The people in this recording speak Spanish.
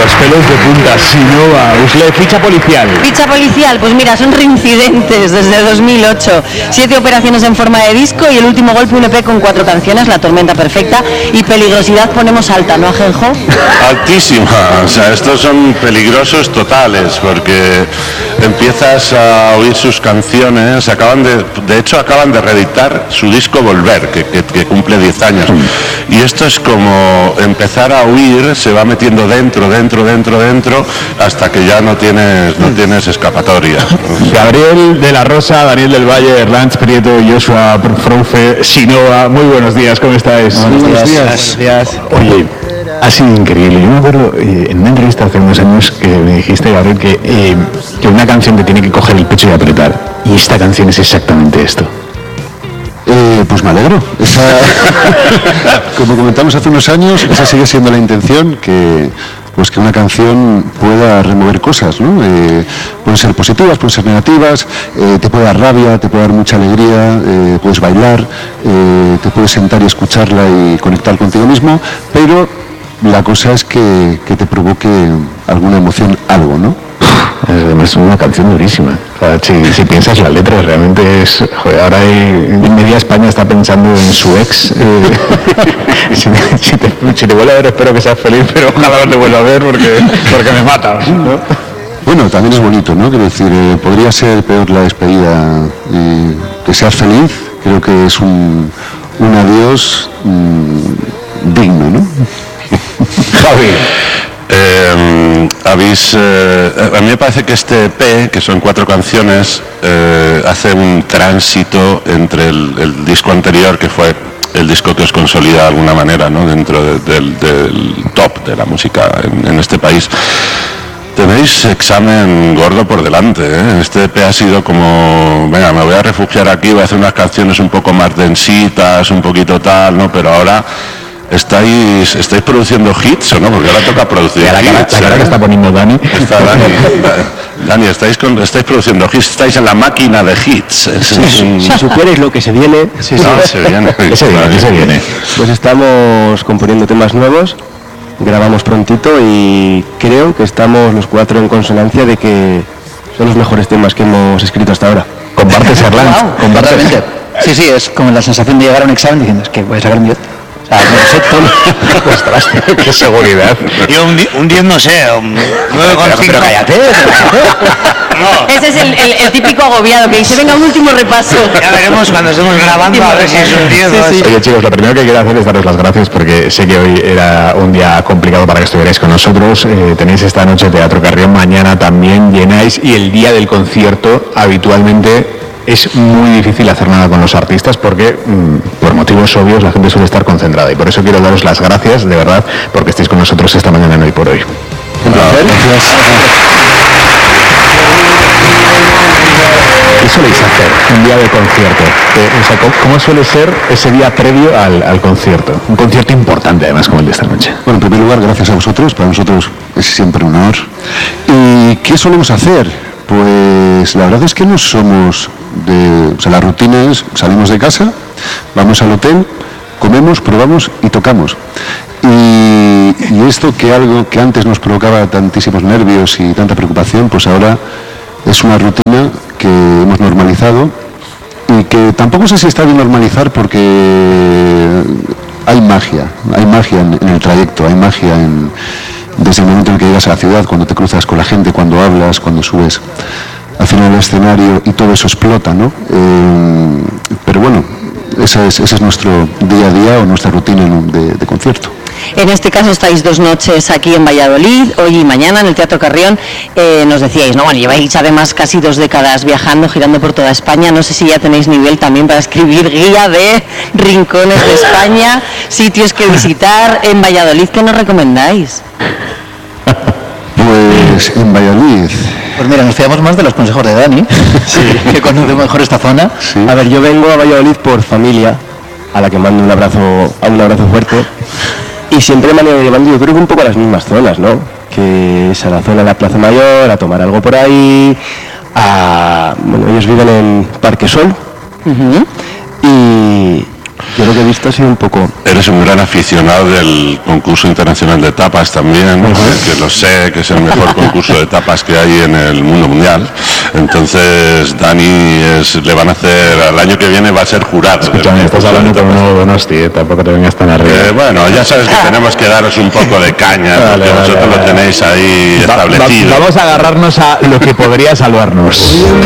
los pelos de punta. Sinova, Usle, ficha policial. Ficha policial, pues mira, son reincidentes desde 2008. 7 operaciones en forma de disco y el último golpe un EP con 4 canciones, La Tormenta Perfecta, y peligrosidad ponemos alta, ¿no, Ajenjo? Altísima, o sea, estos son peligrosos totales porque empiezas a oír sus canciones, de hecho acaban de reeditar su disco Volver, que cumple 10 años. Y esto es como empezar a huir, se va metiendo dentro, hasta que ya no tienes escapatoria. Gabriel de la Rosa, Daniel del Valle, Erlans Prieto, Joshua Froufe, Sinova, muy buenos días, ¿cómo estáis? Buenos días. Oye, ha sido increíble. Yo me acuerdo en una entrevista hace unos años que me dijiste, Gabriel, que una canción te tiene que coger el pecho y apretar. Y esta canción es exactamente esto. Pues me alegro. Como comentamos hace unos años, esa sigue siendo la intención, que una canción pueda remover cosas, ¿no? Pueden ser positivas, pueden ser negativas, te puede dar rabia, te puede dar mucha alegría, puedes bailar, te puedes sentar y escucharla y conectar contigo mismo, pero la cosa es que te provoque alguna emoción, algo, ¿no? Es una canción durísima. O sea, si piensas la letra, realmente es... Joder, ahora media España está pensando en su ex. Si te vuelve a ver, espero que seas feliz, pero ojalá no te vuelva a ver porque me mata, ¿no? Bueno, también es bonito, ¿no? Quiero decir, podría ser peor la despedida. Que seas feliz, creo que es un adiós digno, ¿no? Javi. A mí me parece que este EP, que son 4 canciones, hace un tránsito entre el disco anterior, que fue el disco que os consolida de alguna manera, ¿no? Dentro del top de la música en este país. Tenéis examen gordo por delante, ¿eh? Este EP ha sido como, venga, me voy a refugiar aquí, voy a hacer unas canciones un poco más densitas, un poquito tal, ¿no? Pero ahora... ¿Estáis produciendo hits o no? Porque ahora toca producir hits. La cara que está poniendo Dani. Está Dani, estáis produciendo hits, estáis en la máquina de hits. Si supierais lo que se viene. Se viene. ¿Qué se viene? Pues estamos componiendo temas nuevos, grabamos prontito y creo que estamos los 4 en consonancia de que son los mejores temas que hemos escrito hasta ahora. ¿Compartes, Erlans? Totalmente. Sí, es como la sensación de llegar a un examen diciendo, es que voy a sacar un 10. O sea, no sé todo. Ostras, qué seguridad. Yo un 10 no sé, un 9,5. Pero cállate. No. Ese es el típico agobiado que dice, venga, un último repaso. Ya veremos cuando estemos grabando a ver si es un 10 o... Sí. Oye, chicos, lo primero que quiero hacer es daros las gracias porque sé que hoy era un día complicado para que estuvierais con nosotros. Tenéis esta noche Teatro Carrión, mañana también llenáis, y el día del concierto habitualmente es muy difícil hacer nada con los artistas porque, por motivos obvios, la gente suele estar concentrada, y por eso quiero daros las gracias, de verdad, porque estéis con nosotros esta mañana en Hoy por Hoy. Un placer. Gracias. ¿Qué soléis hacer un día de concierto? O sea, ¿cómo suele ser ese día previo al concierto? Un concierto importante, además, como el de esta noche. Bueno, en primer lugar, gracias a vosotros. Para nosotros es siempre un honor. ¿Y qué solemos hacer? Pues la verdad es que no somos o sea, la rutina es, salimos de casa, vamos al hotel, comemos, probamos y tocamos. Y esto, que algo que antes nos provocaba tantísimos nervios y tanta preocupación, pues ahora es una rutina que hemos normalizado, y que tampoco sé si está bien normalizar, porque hay magia en el trayecto, hay magia desde el momento en que llegas a la ciudad, cuando te cruzas con la gente, cuando hablas, cuando subes al final del escenario y todo eso explota, ¿no? Pero bueno, ese es nuestro día a día o nuestra rutina de concierto. En este caso estáis 2 noches aquí en Valladolid, hoy y mañana en el Teatro Carrión. Nos decíais, ¿no? Bueno, lleváis además casi 2 décadas viajando, girando por toda España. No sé si ya tenéis nivel también para escribir guía de rincones de España, sitios que visitar. En Valladolid, ¿qué nos recomendáis? Pues en Valladolid... Pues mira, nos fiamos más de los consejos de Dani, que conoce mejor esta zona. Sí. A ver, yo vengo a Valladolid por familia, a la que mando un abrazo fuerte, y siempre me han ido llevando, yo creo que un poco a las mismas zonas, ¿no? Que es a la zona de la Plaza Mayor, a tomar algo por ahí, bueno, ellos viven en Parque Sol, y Yo lo que he visto ha sido un poco... Eres un gran aficionado del concurso internacional de tapas también, que lo sé, que es el mejor concurso de tapas que hay en el mundo mundial. Entonces, Dani le van a hacer, al año que viene va a ser jurado. Escúchame, estás hablando con un nuevo Donosti, tampoco te vengas tan arriba. Bueno, ya sabes que tenemos que daros un poco de caña, porque vosotros lo tenéis ahí establecido. Vamos a agarrarnos a lo que podría salvarnos.